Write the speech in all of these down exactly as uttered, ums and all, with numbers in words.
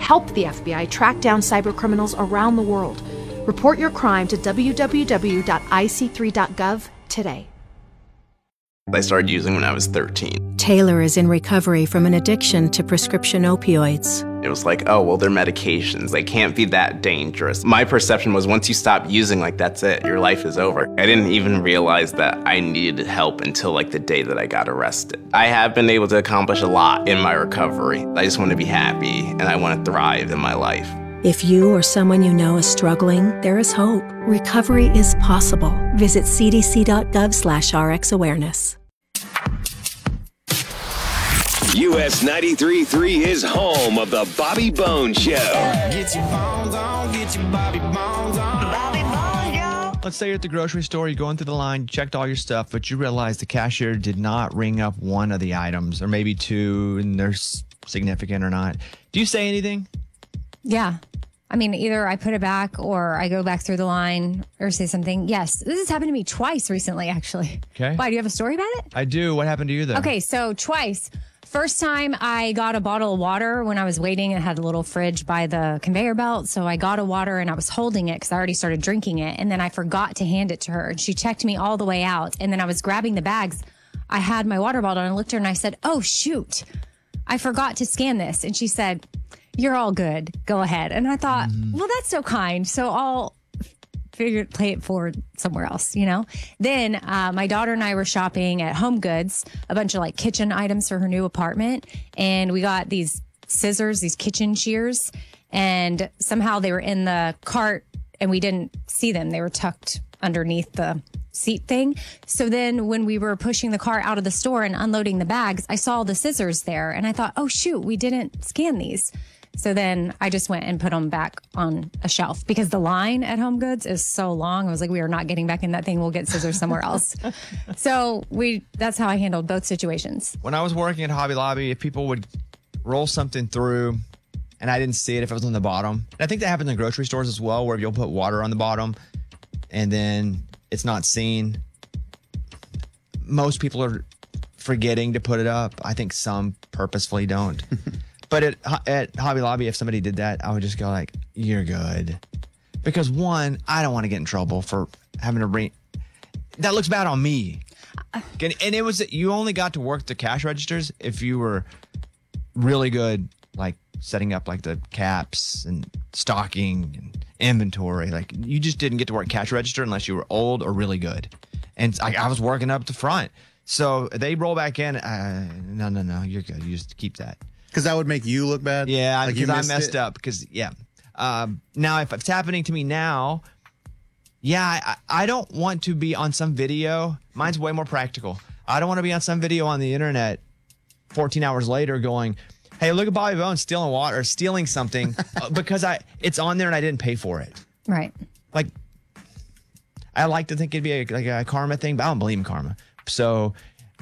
help the F B I track down cybercriminals around the world. Report your crime to w w w dot i c three dot gov today. I started using when I was thirteen. Taylor is in recovery from an addiction to prescription opioids. It was like, oh, well, they're medications. They can't be that dangerous. My perception was once you stop using, like, that's it. Your life is over. I didn't even realize that I needed help until, like, the day that I got arrested. I have been able to accomplish a lot in my recovery. I just want to be happy, and I want to thrive in my life. If you or someone you know is struggling, there is hope. Recovery is possible. Visit c d c dot gov slash r x awareness. U S ninety-three point three is home of the Bobby Bones Show. Get your bones on, get your Bobby Bones on. Bobby Bones, yo. Let's say you're at the grocery store, you're going through the line, you checked all your stuff, but you realize the cashier did not ring up one of the items, or maybe two, and they're significant or not. Do you say anything? Yeah. I mean, either I put it back or I go back through the line or say something. Yes. This has happened to me twice recently, actually. Okay. Why? Do you have a story about it? I do. What happened to you, though? Okay. So twice. First time I got a bottle of water when I was waiting. It had a little fridge by the conveyor belt. So I got a water and I was holding it because I already started drinking it. And then I forgot to hand it to her. And she checked me all the way out. And then I was grabbing the bags. I had my water bottle and I looked at her and I said, oh, shoot. I forgot to scan this. And she said, you're all good. Go ahead. And I thought, mm. well, that's so kind. So I'll figure play it forward somewhere else, you know? Then uh, my daughter and I were shopping at Home Goods, a bunch of like kitchen items for her new apartment. And we got these scissors, these kitchen shears. And somehow they were in the cart and we didn't see them. They were tucked underneath the seat thing. So then when we were pushing the cart out of the store and unloading the bags, I saw the scissors there. And I thought, oh, shoot, we didn't scan these. So then I just went and put them back on a shelf because the line at Home Goods is so long. I was like, we are not getting back in that thing. We'll get scissors somewhere else. So we that's how I handled both situations. When I was working at Hobby Lobby, if people would roll something through and I didn't see it if it was on the bottom. And I think that happens in grocery stores as well, where you'll put water on the bottom and then it's not seen. Most people are forgetting to put it up. I think some purposefully don't. But at, at Hobby Lobby, if somebody did that, I would just go like, you're good. Because one, I don't want to get in trouble for having to bring, that looks bad on me. And, and it was, you only got to work the cash registers if you were really good, like setting up like the caps and stocking and inventory. Like you just didn't get to work cash register unless you were old or really good. And I, I was working up the front. So they roll back in. Uh, no, no, no, you're good. You just keep that. Because that would make you look bad? Yeah, like because I messed it? up. Because, yeah. Um, now, if it's happening to me now, yeah, I, I don't want to be on some video. Mine's way more practical. I don't want to be on some video on the internet fourteen hours later going, hey, look at Bobby Bones stealing water or stealing something because I it's on there and I didn't pay for it. Right. Like, I like to think it'd be a, like a karma thing, but I don't believe in karma. So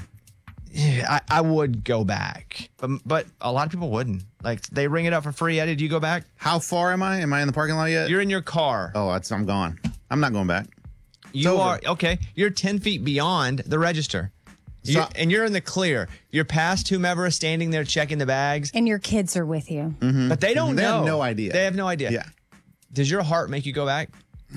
I, I would go back, but, but a lot of people wouldn't. Like, they ring it up for free. Eddie, do you go back? How far am I? Am I in the parking lot yet? You're in your car. Oh, that's, I'm gone. I'm not going back. It's you over. are, okay. You're ten feet beyond the register. You, So- and you're in the clear. You're past whomever is standing there checking the bags. And your kids are with you. Mm-hmm. But they don't They know. have no idea. They have no idea. Yeah. Does your heart make you go back?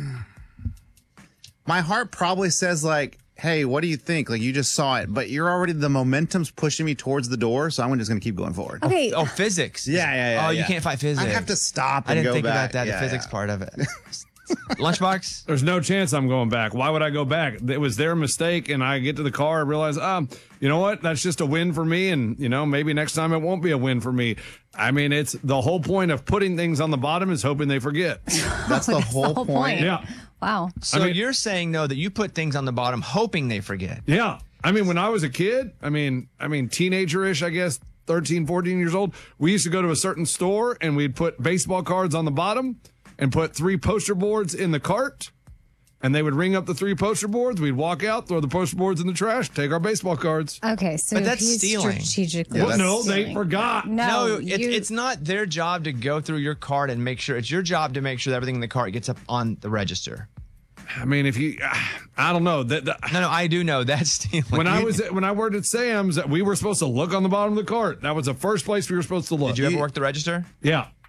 My heart probably says like, hey, what do you think? Like, you just saw it, but you're already, the momentum's pushing me towards the door, so I'm just going to keep going forward. Okay. Oh, physics. Yeah, yeah, yeah. Oh, yeah. you can't fight physics. I have to stop and I didn't go think back. about that, Yeah, the physics yeah. part of it. Lunchbox? There's no chance I'm going back. Why would I go back? It was their mistake, and I get to the car and realize, um, you know what? That's just a win for me, and, you know, maybe next time it won't be a win for me. I mean, it's the whole point of putting things on the bottom is hoping they forget. That's the whole, the whole point. point. Yeah. Wow. So I mean- you're saying, though, that you put things on the bottom hoping they forget. Yeah. I mean, when I was a kid, I mean, I mean, teenager-ish, I guess, thirteen, fourteen years old, we used to go to a certain store and we'd put baseball cards on the bottom and put three poster boards in the cart. And they would ring up the three poster boards. We'd walk out, throw the poster boards in the trash, take our baseball cards. Okay, so But that's he's stealing. strategically Yeah, Well, that's- no, they stealing. forgot. No, No, it's, you- it's not their job to go through your cart and make sure. It's your job to make sure that everything in the cart gets up on the register. I mean, if you, I don't know. That, that No, no, I do know that's stealing. when I You- was when I worked at Sam's, we were supposed to look on the bottom of the cart. That was the first place we were supposed to look. Did you ever work the register? Yeah.